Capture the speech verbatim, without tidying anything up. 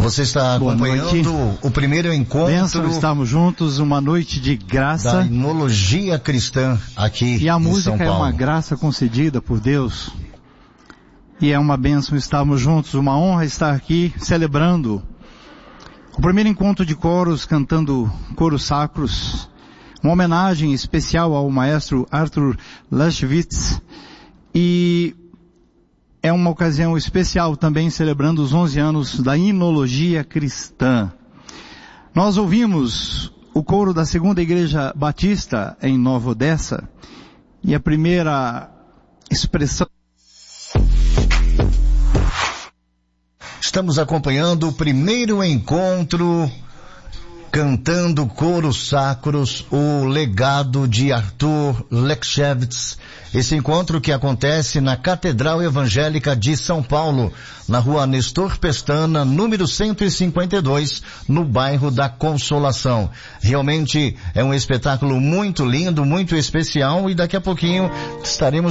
Você está Boa acompanhando noite. O primeiro encontro. Bênção, estamos juntos, uma noite de graça. Da Inologia Cristã aqui e a em música São Paulo. É uma graça concedida por Deus. E é uma bênção estarmos juntos, uma honra estar aqui celebrando o primeiro encontro de coros, cantando coros sacros, uma homenagem especial ao maestro Arthur Leschwitz, e é uma ocasião especial também celebrando os onze anos da Inologia Cristã. Nós ouvimos o coro da Segunda Igreja Batista em Nova Odessa, e a primeira expressão. Estamos acompanhando o primeiro encontro, cantando coros sacros, o legado de Arthur Leschwitz. Esse encontro que acontece na Catedral Evangélica de São Paulo, na rua Nestor Pestana, número cento e cinquenta e dois, no bairro da Consolação. Realmente é um espetáculo muito lindo, muito especial, e daqui a pouquinho estaremos